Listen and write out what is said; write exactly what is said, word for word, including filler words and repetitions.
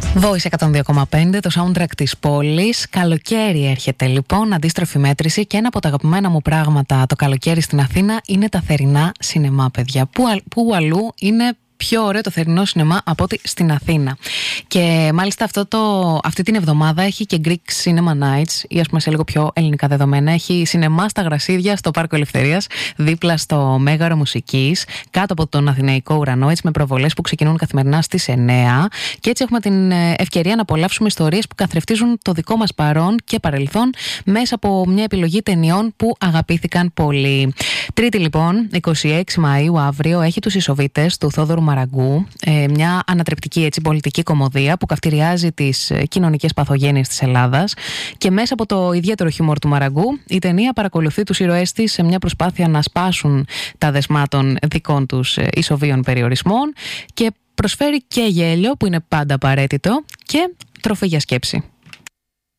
Voice εκατόν δύο κόμμα πέντε, το soundtrack της πόλης. Καλοκαίρι έρχεται λοιπόν, αντίστροφη μέτρηση, και ένα από τα αγαπημένα μου πράγματα το καλοκαίρι στην Αθήνα είναι τα θερινά σινεμά, παιδιά. Πού, πού αλλού είναι πιο ωραίο το θερινό σινεμά από ότι στην Αθήνα. Και μάλιστα αυτό το, αυτή την εβδομάδα έχει και Greek Cinema Nights, ή ας πούμε σε λίγο πιο ελληνικά δεδομένα, έχει σινεμά στα Γρασίδια, στο Πάρκο Ελευθερίας, δίπλα στο Μέγαρο Μουσικής, κάτω από τον Αθηναϊκό ουρανό, έτσι με προβολές που ξεκινούν καθημερινά στις εννέα. Και έτσι έχουμε την ευκαιρία να απολαύσουμε ιστορίες που καθρεφτίζουν το δικό μας παρόν και παρελθόν μέσα από μια επιλογή ταινιών που αγαπήθηκαν πολύ. Τρίτη λοιπόν, εικοστή έκτη Μαΐου, αύριο, έχει τους Ισοβίτες του Θόδωρου Μαραγκού, μια ανατρεπτική έτσι, πολιτική κωμωδία που καυτηριάζει τις κοινωνικές παθογένειες της Ελλάδας, και μέσα από το ιδιαίτερο χιούμορ του Μαραγκού η ταινία παρακολουθεί τους ήρωές της σε μια προσπάθεια να σπάσουν τα δεσμά των δικών τους ισοβίων περιορισμών και προσφέρει και γέλιο που είναι πάντα απαραίτητο και τροφή για σκέψη.